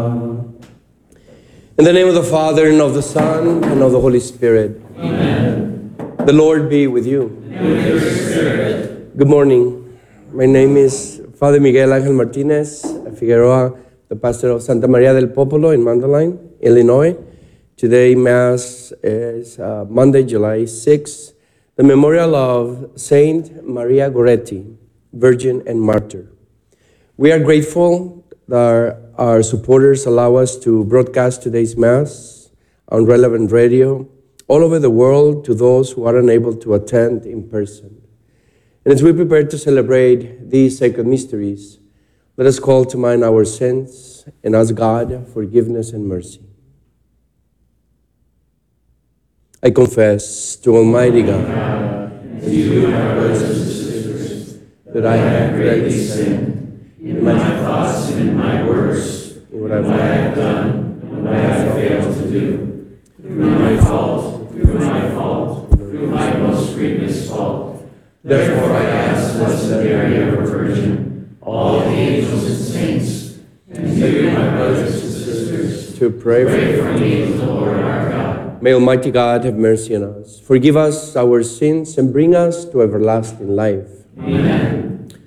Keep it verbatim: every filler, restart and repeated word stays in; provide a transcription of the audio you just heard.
In the name of the Father, and of the Son, and of the Holy Spirit. Amen. The Lord be with you. And with your spirit. Good morning. My name is Father Miguel Ángel Martinez Figueroa, the pastor of Santa Maria del Popolo in Mandaline, Illinois. Today, Mass is uh, Monday, July sixth, the memorial of Saint Maria Goretti, Virgin and Martyr. We are grateful that our, our supporters allow us to broadcast today's Mass on Relevant Radio all over the world to those who are unable to attend in person. And as we prepare to celebrate these sacred mysteries, let us call to mind our sins and ask God forgiveness and mercy. I confess to Almighty God And to you, my brothers and sisters, that I have greatly sinned in my thoughts and in my words, in what what I have done and what I have failed to do, through my fault, through my fault, through my most grievous fault. Therefore I ask Blessed Mary, ever Virgin, all the angels and saints, and you, my brothers and sisters, to pray pray for for me to the Lord our God. May Almighty God have mercy on us, forgive us our sins, and bring us to everlasting life. Amen.